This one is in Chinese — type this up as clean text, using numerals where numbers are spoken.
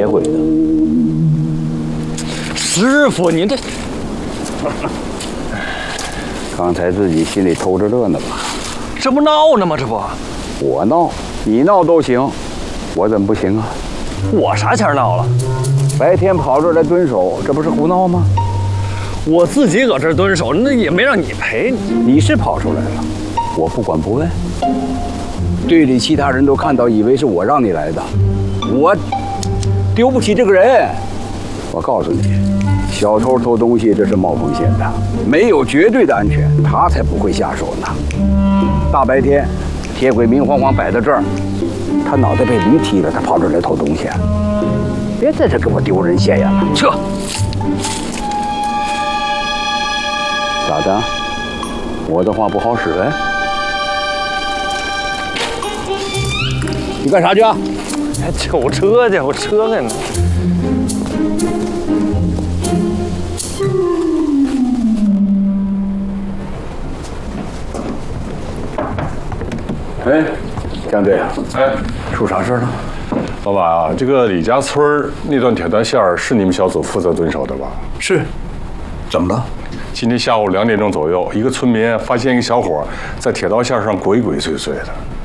回呢。 师傅，您这刚才自己心里偷着乐呢吧？ 这不闹呢吗？这不， 我闹，你闹都行，我怎么不行啊？ 我啥前闹了？ 白天跑这儿来蹲守，这不是胡闹吗？ 我自己搁这儿蹲守，那也没让你陪。 你是跑出来了，我不管不问。队里其他人都看到，以为是我让你来的，我丢不起这个人。我告诉你，小偷偷东西这是冒风险的，没有绝对的安全，他才不会下手呢。大白天，铁轨明晃晃摆在这儿，他脑袋被驴踢了，他跑这儿来偷东西，别在这给我丢人现眼了，撤！咋的？我的话不好使呗？你干啥去啊？ 还瞅车去，我车在呢。 哎，江队啊， 哎， 出啥事了？ 老板啊，这个李家村那段铁断线是你们小组负责蹲守的吧？ 是，怎么了？ 今天下午2点钟左右，一个村民发现一个小伙在铁道线上鬼鬼祟祟的。